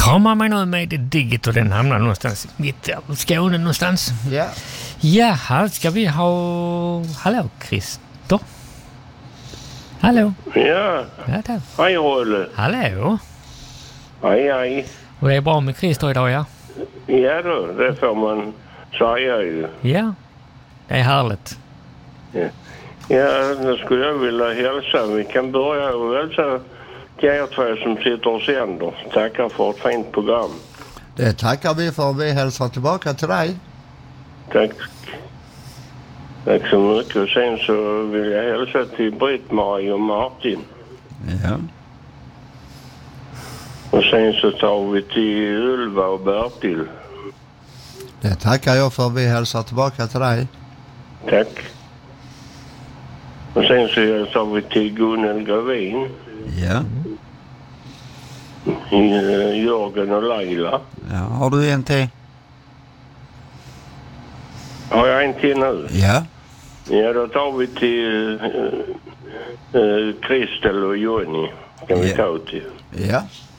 kramar mig nu med Digit och den hamnar någonstans mitt i Skåne någonstans. Ja. Jaha, ska vi ha... Hallå, Christer? Hallå? Ja, Där. hej Rolle. Hallå? Hej. Och det är bra med Christer idag, ja? Ja då, det får man säga ju. Ja, det är härligt. Ja, nu skulle jag vilja hälsa. Vi kan börja och hälsa till er två som sitter och sänder. Tackar för ett fint program. Det tackar vi för. Vi hälsar tillbaka till dig. Tack. Tack så mycket. Och sen så vill jag hälsa till Britt-Marie och Martin. Ja. Och sen så tar vi till Ulva och Bertil. Det tackar jag för. Vi hälsar tillbaka till dig. Tack. Och sen så tar vi till Gunnel Gravin. Ja. Jörgen och Laila. Ja. Har du en till? Har jag en till nu? Ja. Ja, då tar vi till Kristel och Jonny. Kan vi ta till. Ja.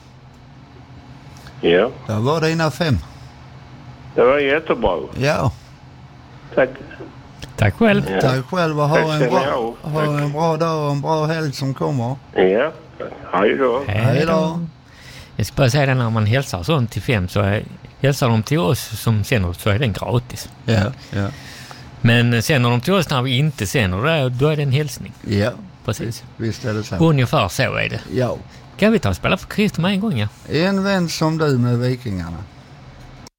Ja. Det var dina 5. Det var jättebra. Ja. Tack. Tack själv. Ja. Tack själv och ha Tack. en bra dag och en bra helg som kommer. Ja. Hej då. Hej då. Jag ska bara säga det, när man hälsar sånt till 5 så hälsar de till oss som sänder så är den gratis. Ja. Men sänder de till oss när vi inte sänder det, då är det en hälsning. Ja. Precis. Visst är det så. Ungefär så är det. Ja. Kan vi ta och spela för Christer med en gång, ja? En vän som du med Vikingarna.